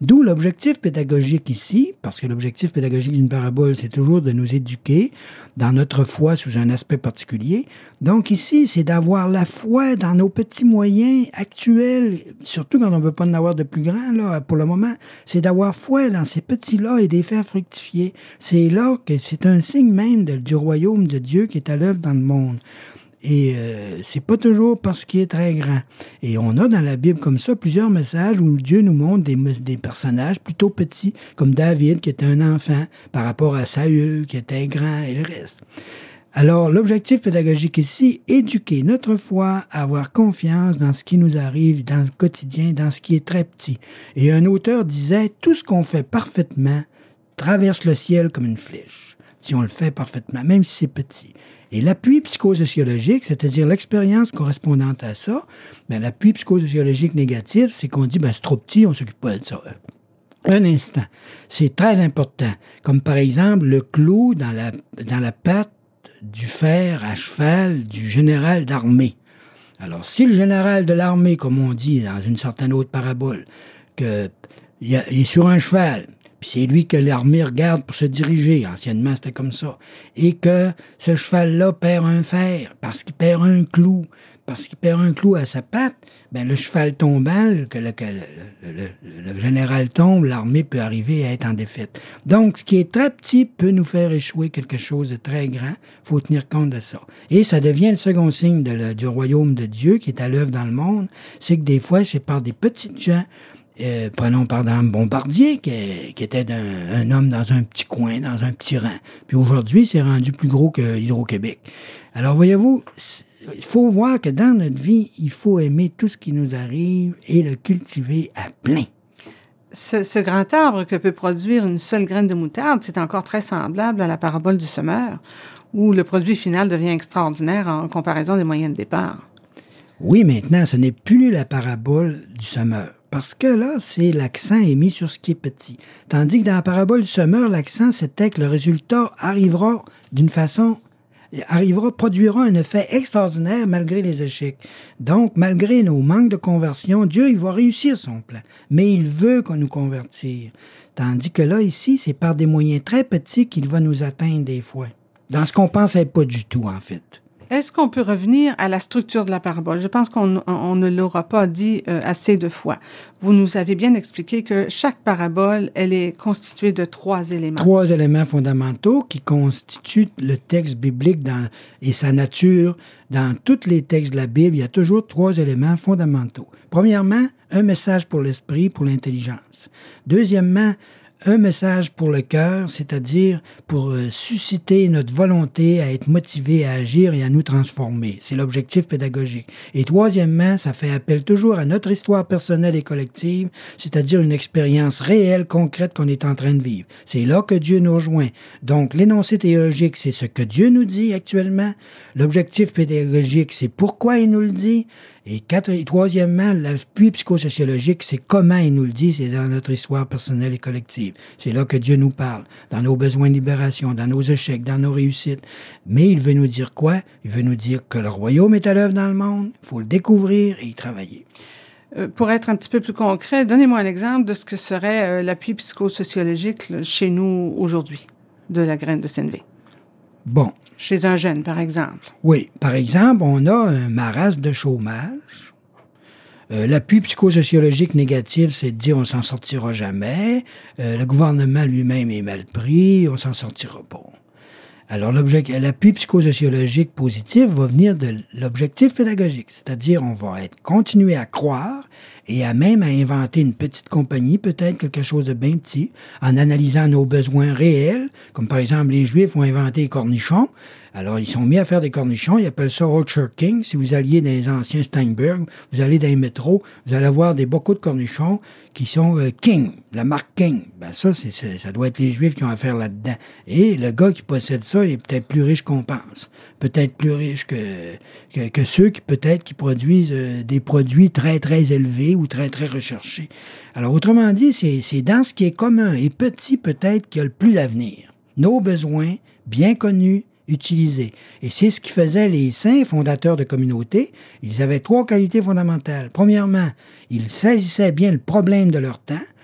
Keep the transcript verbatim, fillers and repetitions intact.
D'où l'objectif pédagogique ici, parce que l'objectif pédagogique d'une parabole, c'est toujours de nous éduquer dans notre foi sous un aspect particulier. Donc ici, c'est d'avoir la foi dans nos petits moyens actuels, surtout quand on ne veut pas en avoir de plus grands, là, pour le moment, c'est d'avoir foi dans ces petits-là et de les faire fructifier. C'est là que c'est un signe même de, du royaume de Dieu qui est à l'œuvre dans le monde. Et euh, c'est pas toujours parce qu'il est très grand. Et on a dans la Bible comme ça plusieurs messages où Dieu nous montre des, des personnages plutôt petits, comme David qui était un enfant, par rapport à Saül qui était grand et le reste. Alors, l'objectif pédagogique ici, éduquer notre foi, avoir confiance dans ce qui nous arrive dans le quotidien, dans ce qui est très petit. Et un auteur disait, tout ce qu'on fait parfaitement traverse le ciel comme une flèche, si on le fait parfaitement, même si c'est petit. Et l'appui psychosociologique, c'est-à-dire l'expérience correspondante à ça, bien, l'appui psychosociologique négatif, c'est qu'on dit, ben, c'est trop petit, on ne s'occupe pas de ça. Un instant. C'est très important. Comme par exemple, le clou dans la, dans la patte du fer à cheval du général d'armée. Alors, si le général de l'armée, comme on dit dans une certaine autre parabole, que, il est sur un cheval, puis c'est lui que l'armée regarde pour se diriger. Anciennement, c'était comme ça. Et que ce cheval-là perd un fer parce qu'il perd un clou. Parce qu'il perd un clou à sa patte, ben le cheval tombant, que le, que le, le, le, le général tombe, l'armée peut arriver à être en défaite. Donc, ce qui est très petit peut nous faire échouer quelque chose de très grand. Il faut tenir compte de ça. Et ça devient le second signe de le, du royaume de Dieu qui est à l'œuvre dans le monde. C'est que des fois, c'est par des petites gens. Euh, prenons par exemple Bombardier, qui, est, qui était un, un homme dans un petit coin, dans un petit rang. Puis aujourd'hui, c'est rendu plus gros que Hydro-Québec. Alors, voyez-vous, il faut voir que dans notre vie, il faut aimer tout ce qui nous arrive et le cultiver à plein. Ce, ce grand arbre que peut produire une seule graine de moutarde, c'est encore très semblable à la parabole du semeur, où le produit final devient extraordinaire en comparaison des moyens de départ. Oui, maintenant, ce n'est plus la parabole du semeur. Parce que là, c'est l'accent est mis sur ce qui est petit. Tandis que dans la parabole du semeur, l'accent, c'était que le résultat arrivera d'une façon, arrivera, produira un effet extraordinaire malgré les échecs. Donc, malgré nos manques de conversion, Dieu, il va réussir son plan. Mais il veut qu'on nous convertir. Tandis que là, ici, c'est par des moyens très petits qu'il va nous atteindre des fois. Dans ce qu'on pensait pas du tout, en fait. Est-ce qu'on peut revenir à la structure de la parabole? Je pense qu'on on ne l'aura pas dit euh, assez de fois. Vous nous avez bien expliqué que chaque parabole, elle est constituée de trois éléments. Trois éléments fondamentaux qui constituent le texte biblique dans, et sa nature. Dans tous les textes de la Bible, il y a toujours trois éléments fondamentaux. Premièrement, un message pour l'esprit, pour l'intelligence. Deuxièmement, un message pour le cœur, c'est-à-dire pour euh, susciter notre volonté à être motivé à agir et à nous transformer. C'est l'objectif pédagogique. Et troisièmement, ça fait appel toujours à notre histoire personnelle et collective, c'est-à-dire une expérience réelle, concrète qu'on est en train de vivre. C'est là que Dieu nous rejoint. Donc, l'énoncé théologique, c'est ce que Dieu nous dit actuellement. L'objectif pédagogique, c'est pourquoi il nous le dit. Et, quatre, et troisièmement, l'appui psychosociologique, c'est comment il nous le dit, c'est dans notre histoire personnelle et collective. C'est là que Dieu nous parle, dans nos besoins de libération, dans nos échecs, dans nos réussites. Mais il veut nous dire quoi? Il veut nous dire que le royaume est à l'œuvre dans le monde, il faut le découvrir et y travailler. Euh, pour être un petit peu plus concret, donnez-moi un exemple de ce que serait euh, l'appui psychosociologique là, chez nous aujourd'hui, de la graine de Senvey. Bon. Chez un jeune, par exemple. Oui. Par exemple, on a un marasme de chômage. Euh, l'appui psychosociologique négatif, c'est de dire on s'en sortira jamais. Euh, le gouvernement lui-même est mal pris, on s'en sortira pas. Alors, l'appui psychosociologique positif va venir de l'objectif pédagogique, c'est-à-dire on va être continuer à croire et à même à inventer une petite compagnie, peut-être quelque chose de bien petit, en analysant nos besoins réels, comme par exemple les Juifs ont inventé les cornichons. Alors, ils sont mis à faire des cornichons, ils appellent ça Orchard King. Si vous alliez dans les anciens Steinberg, vous allez dans les métros, vous allez voir des beaucoup de cornichons qui sont euh, King, la marque King. Ben ça, c'est, c'est, ça doit être les Juifs qui ont affaire là-dedans. Et le gars qui possède ça est peut-être plus riche qu'on pense. Peut-être plus riche que, que, que ceux qui peut-être qui produisent euh, des produits très, très élevés ou très, très recherchés. Alors, autrement dit, c'est, c'est dans ce qui est commun et petit peut-être qu'il y a le plus d'avenir. Nos besoins, bien connus, utilisés. Et c'est ce qui faisait les saints fondateurs de communautés. Ils avaient trois qualités fondamentales. Premièrement, ils saisissaient bien le problème de leur temps.